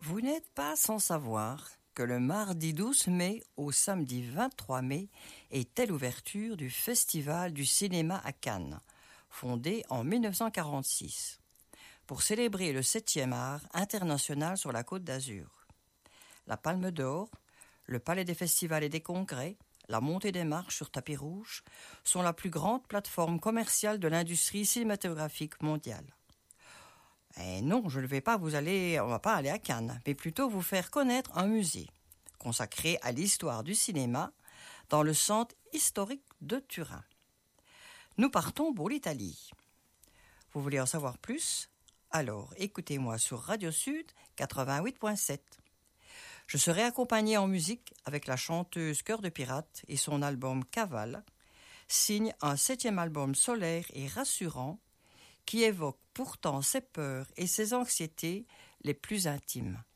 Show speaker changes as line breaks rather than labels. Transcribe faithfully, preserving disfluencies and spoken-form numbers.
Vous n'êtes pas sans savoir que le mardi douze mai au samedi vingt-trois mai était l'ouverture du Festival du cinéma à Cannes, fondé en dix-neuf cent quarante-six, pour célébrer le septième art international sur la Côte d'Azur. La Palme d'Or, le Palais des Festivals et des Congrès, la Montée des Marches sur tapis rouge sont la plus grande plateforme commerciale de l'industrie cinématographique mondiale. Et non, je ne vais pas vous aller, on va pas aller à Cannes, mais plutôt vous faire connaître un musée consacré à l'histoire du cinéma dans le centre historique de Turin. Nous partons pour l'Italie. Vous voulez en savoir plus? Alors écoutez-moi sur Radio Sud quatre-vingt-huit point sept. Je serai accompagné en musique avec la chanteuse Cœur de Pirate et son album Cavale, signe un septième album solaire et rassurant qui évoque pourtant ses peurs et ses anxiétés les plus intimes.